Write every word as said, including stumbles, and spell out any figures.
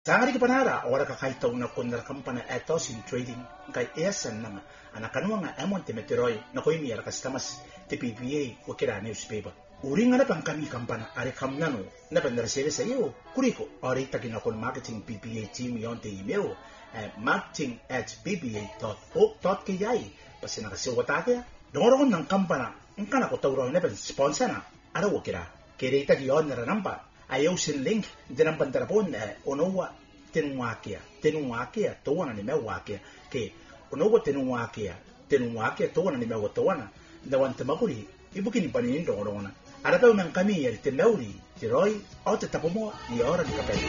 Sangari ka panara ora ka kaitaw na kundar kampana etos in trading kay esan na ana kanwa nga amon te meteroy na koy miyar customers te P P A o kira newspaper. Uri nga na pang kami kampana are kamnano na pandarsere sa iyo kuriko ori tagina kon marketing P P A team yon te email at marketing at p p a dot org dot k y pasi nakasiwata kaya dongoro ng kampana ang kana ko tawro na pan sponsor na ara o kira kere tagiyon na ranamba ayaw sin link din ang pantarapon eh, onowa tinungwakia tinungwakia tuwana ni mewakia ke onowa tinungwakia tinungwakia tuwana ni mewa tuwana dawan tamakuli ibukin panin dongorona ara pa man kami yari tilauli tiroy o tatapo mo ni ora ni kapel